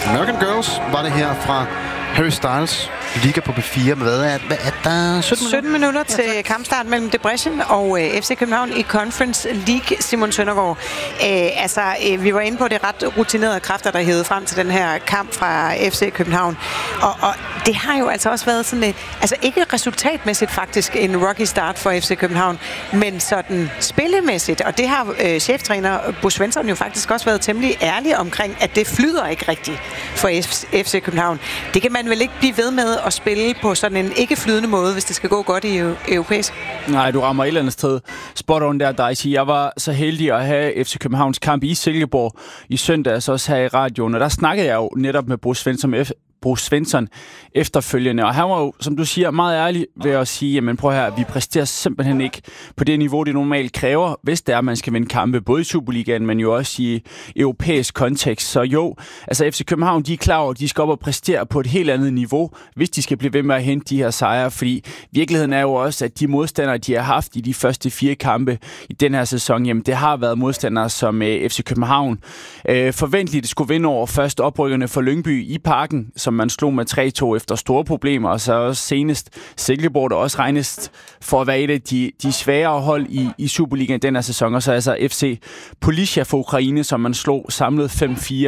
American Girls var det her fra Harry Styles. Ligger på B4 med hvad er der? 17 minutter til kampstart mellem Debrecen og FC København i Conference League. Simon Søndergaard. Vi var inde på det ret rutinerede kræfter, der hævede frem til den her kamp fra FC København. Og det har jo altså også været sådan ikke resultatmæssigt faktisk en rocky start for FC København, men sådan spillemæssigt. Og det har cheftræner Bo Svensson jo faktisk også været temmelig ærlig omkring, at det flyder ikke rigtigt for FC København. Det kan man vel ikke blive ved med at spille på sådan en ikke-flydende måde, hvis det skal gå godt i europæisk? Nej, du rammer et eller andet sted. Spot on der, Daisy. Jeg var så heldig at have FC Københavns kamp i Silkeborg i søndags, også her i radioen, og der snakkede jeg jo netop med Bo Svensson efterfølgende, og han var jo, som du siger, meget ærlig ved at sige, jamen prøv her, vi præsterer simpelthen ikke på det niveau, det normalt kræver, hvis det er, at man skal vinde kampe, både i Superligaen, men jo også i europæisk kontekst. Så jo, altså FC København, de er klar over, at de skal op og præstere på et helt andet niveau, hvis de skal blive ved med at hente de her sejre, fordi virkeligheden er jo også, at de modstandere, de har haft i de første 4 kampe i den her sæson, jamen det har været modstandere som FC København forventeligt skulle vinde over først oprykkerne for Lyngby i Parken, som man slog med 3-2 efter store problemer, og så også senest Silkeborg, der også regnes for at være et af de sværere hold i Superligaen den her sæson, og så altså FC Polisia for Ukraine, som man slog samlet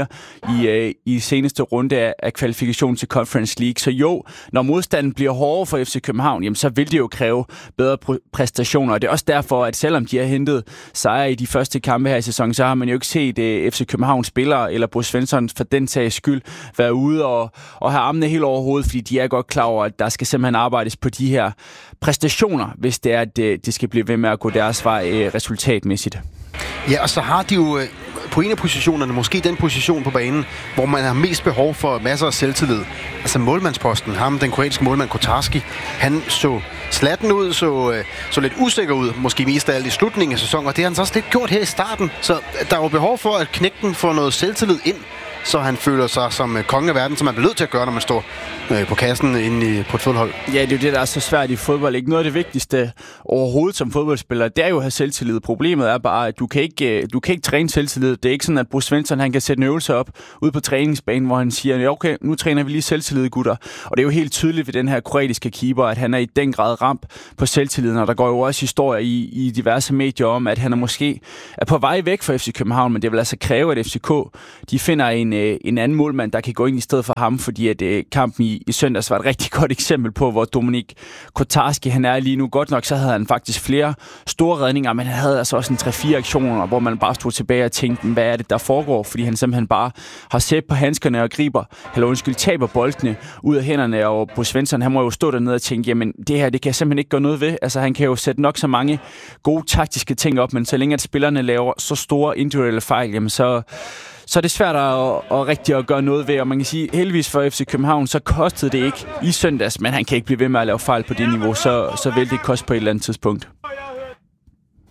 5-4 i seneste runde af kvalifikation til Conference League. Så jo, når modstanden bliver hårdere for FC København, jamen, så vil det jo kræve bedre præstationer, og det er også derfor, at selvom de har hentet sejre i de første kampe her i sæsonen, så har man jo ikke set FC Københavns spillere, eller Bo Svensson for den sags skyld, være ude og have armene helt over hovedet, fordi de er godt klar over, at der skal simpelthen arbejdes på de her præstationer, hvis det er, at det skal blive ved med at gå deres vej resultatmæssigt. Ja, og så har de jo på en af positionerne, måske den position på banen, hvor man har mest behov for masser af selvtillid. Altså målmandsposten, den kroatiske målmand Kotarski, han så slatten ud, så lidt usikker ud, måske mest af alt i slutningen af sæsonen, og det har han så også lidt gjort her i starten. Så der er jo behov for, at knægten får noget selvtillid ind, så han føler sig som konge af verden, som man bliver nødt til at gøre, når man står på kassen inde på et fodboldhold. Ja, det er jo det, der er så svært i fodbold. Ikke noget af det vigtigste overhovedet som fodboldspiller, det er jo at have selvtillid. Problemet er bare, at du kan ikke træne selvtillid. Det er ikke sådan, at Bo Svensson han kan sætte en øvelse op ude på træningsbanen, hvor han siger, ja, okay, nu træner vi lige selvtillid, gutter. Og det er jo helt tydeligt ved den her kroatiske keeper, at han er i den grad ramt på selvtilliden, og der går jo også historier i diverse medier om, at han måske er på vej væk fra FC København, men det vil altså kræve, at FCK de finder en anden målmand, der kan gå ind i stedet for ham, fordi at kampen i søndags var et rigtig godt eksempel på, hvor Dominik Kotarski han er lige nu. Godt nok, så havde han faktisk flere store redninger, men han havde altså også en 3-4 aktioner, hvor man bare stod tilbage og tænkte, hvad er det, der foregår? Fordi han simpelthen bare har sæt på handskerne og taber boldene ud af hænderne, og Bo Svensson, han må jo stå dernede og tænke, jamen det her, det kan jeg simpelthen ikke gøre noget ved. Altså han kan jo sætte nok så mange gode taktiske ting op, men så længe at spillerne laver så store individuelle fejl, jamen så er det svært at rigtig at gøre noget ved, og man kan sige, heldigvis for FC København, så kostede det ikke i søndags, men han kan ikke blive ved med at lave fejl på det niveau, så vil det koste på et eller andet tidspunkt.